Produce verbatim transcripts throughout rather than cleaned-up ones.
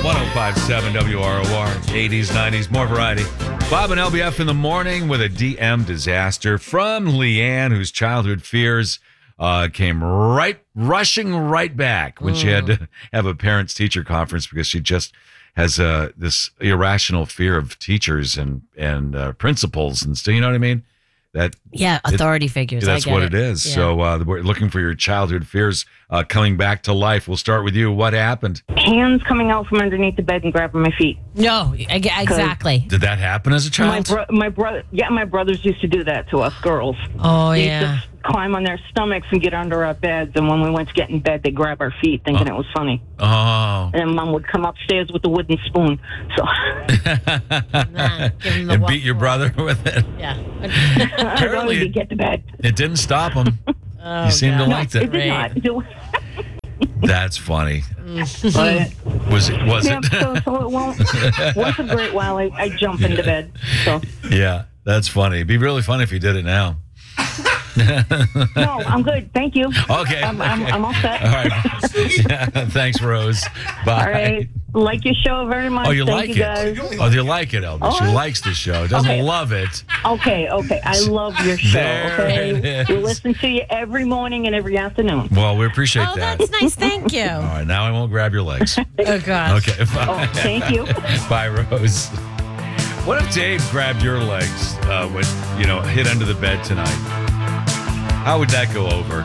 one oh five point seven W R O R, eighties, nineties, more variety. Bob and L B F in the morning with a D M disaster from Leanne, whose childhood fears uh, came right, rushing right back when mm. she had to have a parents-teacher conference because she just has uh, this irrational fear of teachers and, and uh, principals and stuff. You know what I mean? That yeah, authority it, figures. That's I get what it, it is. Yeah. So uh, we're looking for your childhood fears uh, coming back to life. We'll start with you. What happened? Hands coming out from underneath the bed and grabbing my feet. No, exactly. Did that happen as a child? My, bro- my brother, yeah, my brothers used to do that to us girls. Oh they yeah. Used to climb on their stomachs and get under our beds, and when we went to get in bed, they grab our feet, thinking oh. it was funny. Oh. And then Mom would come upstairs with a wooden spoon. So. nah, and beat your brother with it. Yeah. Apparently, it, get to bed. It didn't stop him. Oh, you seemed God. to like no, that. It did not. Do- That's funny. But, was it? Was yeah, it? so, so it won't. Once a great while, I, I jump into bed. So. Yeah, that's funny. It'd be really funny if you did it now. No, I'm good. Thank you. Okay. I'm, okay. I'm, I'm all set. All right. Yeah, thanks, Rose. Bye. All right. Like your show very much. Oh, you Thank like you it? guys. Oh, you like it, Elvis. Oh, she likes the show. Doesn't okay. love it. Okay, okay. I love your show. There okay? it is. We listen to you every morning and every afternoon. Well, we appreciate oh, that. that's nice. Thank you. All right, now I won't grab your legs. Oh, gosh. Okay, bye. Oh, thank you. Bye, Rose. What if Dave grabbed your legs uh, when, you know, hit under the bed tonight? How would that go over?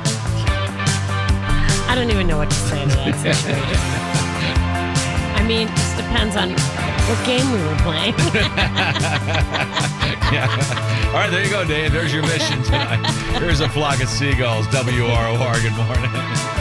I don't even know what to say in that situation. I mean, it just depends on what game we were playing. Yeah. All right, there you go, Dave. There's your mission tonight. Here's a flock of seagulls. W R O R, good morning.